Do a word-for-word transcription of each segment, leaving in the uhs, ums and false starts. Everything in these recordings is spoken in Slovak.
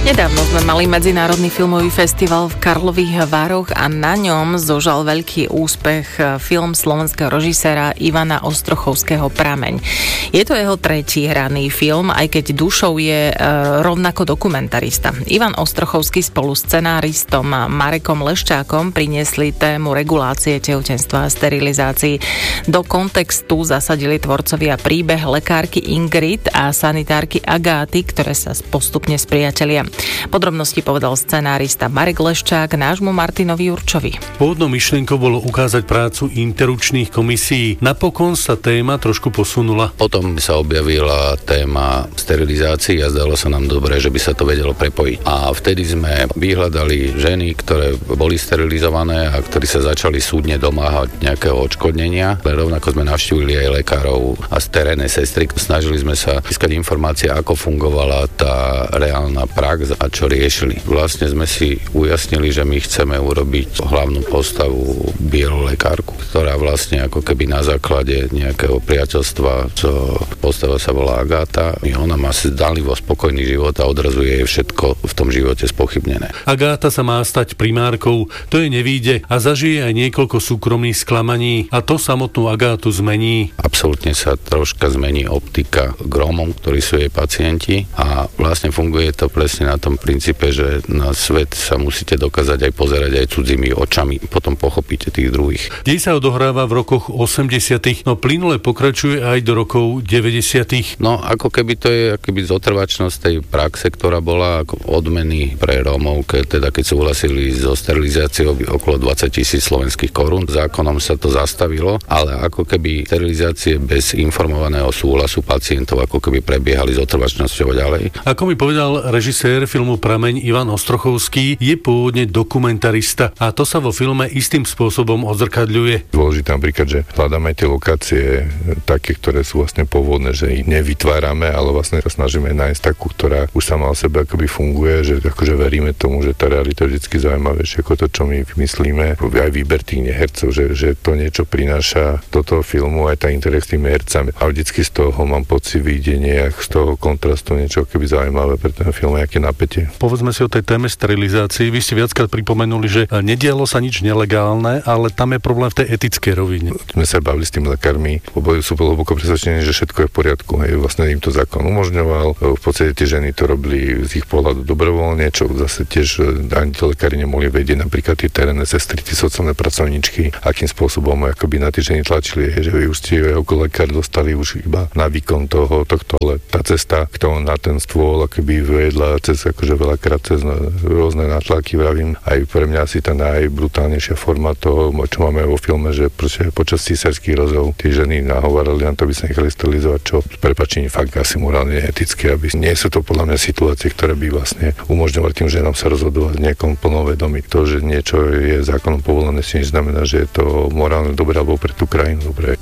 Nedávno sme mali Medzinárodný filmový festival v Karlových Vároch a na ňom zožal veľký úspech film slovenského režiséra Ivana Ostrochovského Prameň. Je to jeho tretí hraný film, aj keď dušou je e, rovnako dokumentarista. Ivan Ostrochovský spolu s scenáristom Marekom Leščákom priniesli tému regulácie tehotenstva a sterilizácií. Do kontextu zasadili tvorcovia príbeh lekárky Ingrid a sanitárky Agáty, ktoré sa postupne spriatelia. Podrobnosti povedal scenárista Marek Leščák nášmu Martinovi Jurčovi. Pôvodnou myšlienkou bolo ukázať prácu interrupčných komisií. Napokon sa téma trošku posunula. Potom sa objavila téma sterilizácií a zdalo sa nám dobre, že by sa to vedelo prepojiť. A vtedy sme vyhľadali ženy, ktoré boli sterilizované a ktorí sa začali súdne domáhať nejakého odškodnenia. Rovnako sme navštívili aj lekárov a terénne sestry. Snažili sme sa získať informácie, ako fungovala tá reálna prax a čo riešili. Vlastne sme si ujasnili, že my chceme urobiť hlavnú postavu bielu lekárku, ktorá vlastne ako keby na základe nejakého priateľstva, čo postava sa volá Agáta, ona má zdanlivo spokojný život a odrazuje jej všetko v tom živote spochybnené. Agáta sa má stať primárkou, to jej nevíde a zažije aj niekoľko súkromných sklamaní a to samotnú Agátu zmení. Absolútne sa troška zmení optika k Rómom, ktorí sú jej pacienti a vlastne funguje to presne na tom princípe, že na svet sa musíte dokázať aj pozerať aj cudzými očami, potom pochopíte tých druhých. Dej sa odohráva v rokoch osemdesiatych, no plynule pokračuje aj do rokov deväťdesiatych. No ako keby to je akoby zotrvačnosť tej praxe, ktorá bola ako odmeny pre Rómov, keď, teda keď súhlasili so sterilizáciou okolo dvadsať tisíc slovenských korún. Zákonom sa to zastavilo, ale ako keby sterilizácie bez informovaného súhlasu pacientov ako keby prebiehali zotrvačnosťou ďalej. Ako mi povedal režisér filmu Prameň Ivan Ostrochovský, je pôvodne dokumentarista a to sa vo filme istým spôsobom odzrkadľuje. Dôležité napríklad, že hľadáme tie lokácie také, ktoré sú vlastne pôvodné, že ich nevytvárame, ale vlastne sa snažíme nájsť takú, ktorá už sama o sebe akoby funguje, že akože veríme tomu, že tá realita je vždy zaujímavejšia ako to, čo my vymyslíme. Aj výber tých hercov, že, že to niečo prináša do toho filmu, aj tá interakcia s tými hercami. A vždycky z toho mám pocit videnie, z toho kontrastu niečo keby zaujímavé pre ten film, aké napätie. Povedzme si o tej téme sterilizácii. Vy ste viackrát pripomenuli, že nedialo sa nič nelegálne, ale tam je problém v tej etickej rovine. My sa bavili s tými lekármi, oboje sú hlboko presvedčení, že všetko je v poriadku. Hej, vlastne im to zákon umožňoval. V podstate tie ženy to robili z ich pohľadu dobrovoľne, čo zase tiež ani tí lekári nemohli vedieť, napríklad tie terénne sestry, tie sociálne pracovníčky, akým spôsobom akoby na tie ženy tlačili, hej, že vy už ste ako lekár dostali už iba na výkon toho, tohto, ale tá cesta k tomu na ten stôl akoby vedla cez akože veľakrát cez rôzne nátlaky, vravím, aj pre mňa asi tá najbrutálnejšia forma toho, čo máme vo filme, že proste počas císarských rozov tie ženy nahovárali na to, aby sa nechali sterilizovať, čo s prepáčením fakt asi morálne etické, aby nie sú to podľa mňa situácie, ktoré by vlastne umožňovali tým ženám sa rozhodovať nejakom plnovedomí. To, že niečo je zákonom povolené, si neznamená, že je to morálne dobré alebo pre tú krajinu dobré.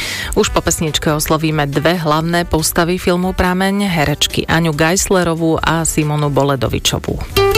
Už po pesničke oslovíme dve hlavné postavy filmu Prameň, herečky Aňu Geislerovú a Simonu Boledovičovú.